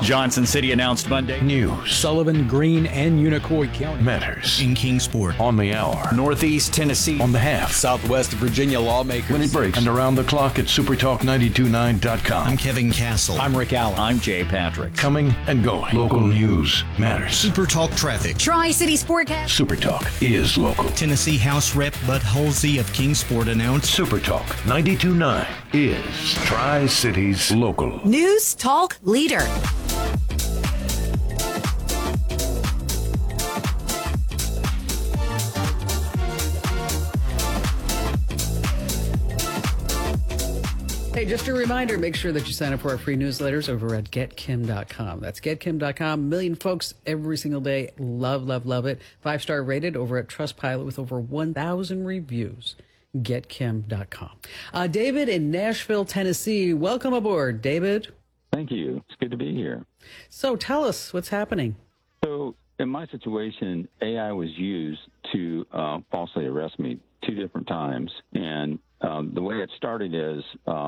Johnson City announced Monday. News. Sullivan, Greene, and Unicoi County Matters. In Kingsport. On the hour. Northeast Tennessee. On the half. Southwest Virginia lawmakers. When it breaks. And around the clock at supertalk929.com. I'm Kevin Castle. I'm Rick Allen. I'm Jay Patrick. Coming and going. Local news matters. Super Talk Traffic. Tri-City Sportcast. Super Talk is local. Tennessee House Rep Bud Halsey of Kingsport announced Super Talk 92.9 is Tri-Cities local. News Talk Leader. Hey, just a reminder, make sure that you sign up for our free newsletters over at getkim.com. That's getkim.com. A million folks every single day love it. 5-star rated over at Trustpilot with over 1,000 reviews. Getkim.com. David in Nashville, Tennessee. Welcome aboard, David. Thank you. It's good to be here. So tell us what's happening. So in my situation, AI was used to falsely arrest me 2 different times. And the way it started is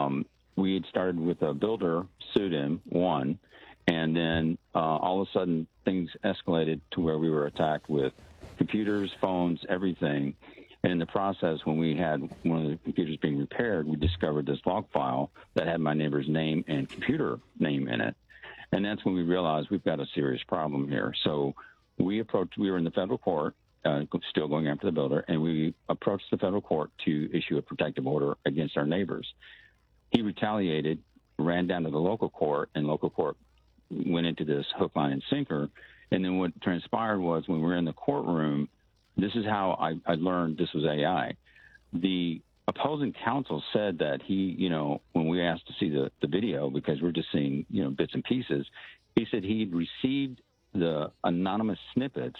we had started with a builder, sued him, won. And then all of a sudden things escalated to where we were attacked with computers, phones, everything. And in the process, when we had one of the computers being repaired, we discovered this log file that had my neighbor's name and computer name in it. And that's when we realized we've got a serious problem here. So we were in the federal court, still going after the builder, and we approached the federal court to issue a protective order against our neighbors. He retaliated, ran down to the local court, and local court went into this hook, line, and sinker. And then what transpired was when we were in the courtroom, this is how I learned this was AI. The opposing counsel said that he, when we asked to see the video, because we're just seeing, bits and pieces, he said he'd received the anonymous snippets,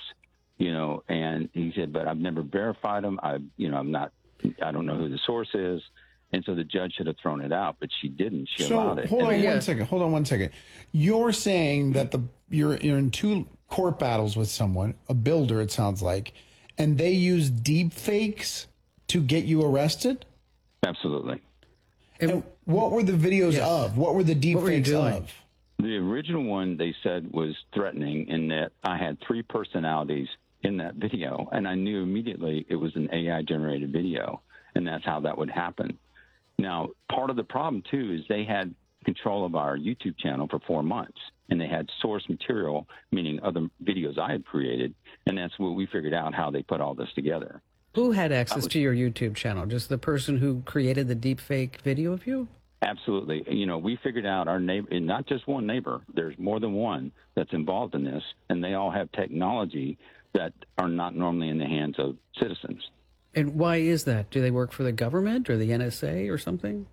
and he said, but I've never verified them. I don't know who the source is. And so the judge should have thrown it out, but she didn't. She allowed it. Hold on one second. You're saying that you're in 2 court battles with someone, a builder, it sounds like, and they use deep fakes to get you arrested? Absolutely. And what were the videos of? What were the deep fakes of? The original one they said was threatening in that I had 3 personalities in that video, and I knew immediately it was an AI-generated video, and that's how that would happen. Now, part of the problem, too, is they had control of our YouTube channel for 4 months, and they had source material, meaning other videos I had created, and that's what we figured out, how they put all this together. Who had access to your YouTube channel? Just the person who created the deep fake video of you? Absolutely. We figured out our neighbor, and not just one neighbor, there's more than one that's involved in this, and they all have technology that are not normally in the hands of citizens. And why is that? Do they work for the government or the NSA or something?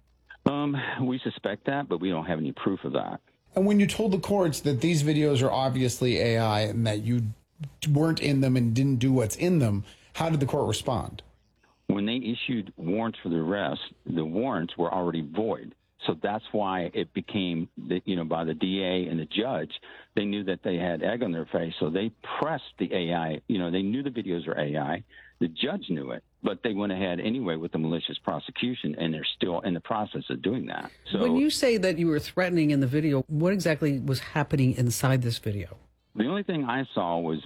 We suspect that, but we don't have any proof of that. And when you told the courts that these videos are obviously AI and that you weren't in them and didn't do what's in them, how did the court respond? When they issued warrants for the arrest, the warrants were already void. So that's why it became, by the DA and the judge, they knew that they had egg on their face. So they pressed the AI. They knew the videos were AI. The judge knew it, but they went ahead anyway with the malicious prosecution, and they're still in the process of doing that. So when you say that you were threatening in the video, what exactly was happening inside this video? The only thing I saw was,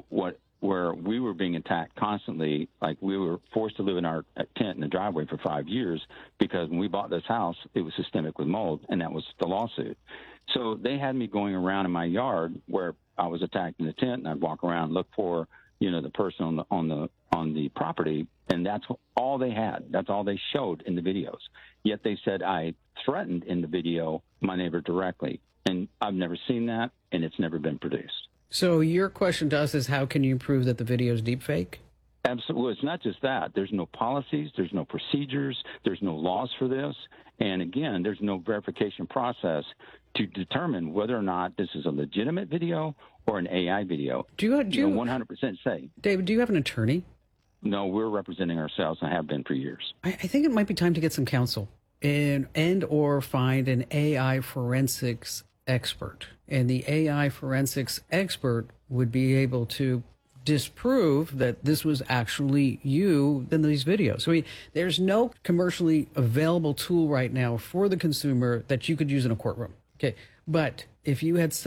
where we were being attacked constantly. Like, we were forced to live in our tent in the driveway for 5 years because when we bought this house, it was systemic with mold, and that was the lawsuit. So they had me going around in my yard where I was attacked in the tent, and I'd walk around and look for, the person on the property, and that's all they had. That's all they showed in the videos. Yet they said I threatened in the video my neighbor directly, and I've never seen that, and it's never been produced. So your question to us is, how can you prove that the video is deep fake? Absolutely. Well, it's not just that. There's no policies. There's no procedures. There's no laws for this. And again, there's no verification process to determine whether or not this is a legitimate video or an AI video. Do you 100% say? David, do you have an attorney? No, we're representing ourselves and have been for years. I think it might be time to get some counsel and or find an AI forensics expert. And the AI forensics expert would be able to disprove that this was actually you in these videos. So there's no commercially available tool right now for the consumer that you could use in a courtroom. Okay, but if you had